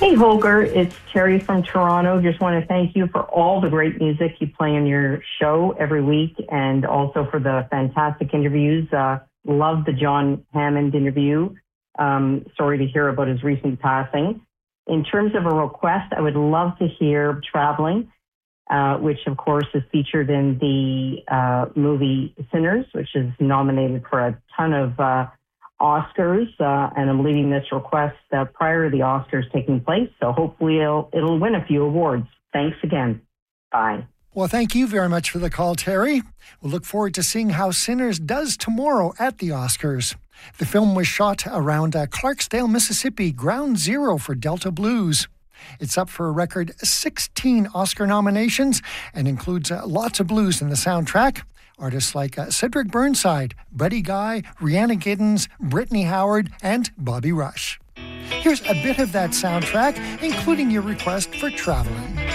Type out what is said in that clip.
Hey, Holger, it's Terry from Toronto. Just want to thank you for all the great music you play on your show every week and also for the fantastic interviews. Love the John Hammond interview. Sorry to hear about his recent passing. In terms of a request, I would love to hear Traveling, which of course is featured in the movie Sinners, which is nominated for a ton of Oscars, and I'm leaving this request prior to the Oscars taking place, so hopefully it'll win a few awards. Thanks again. Bye. Well, thank you very much for the call, Terry. We'll look forward to seeing how Sinners does tomorrow at the Oscars. The film was shot around Clarksdale, Mississippi, ground zero for Delta Blues. It's up for a record 16 Oscar nominations and includes lots of blues in the soundtrack. Artists like Cedric Burnside, Buddy Guy, Rhiannon Giddens, Brittany Howard, and Bobby Rush. Here's a bit of that soundtrack, including your request for Traveling.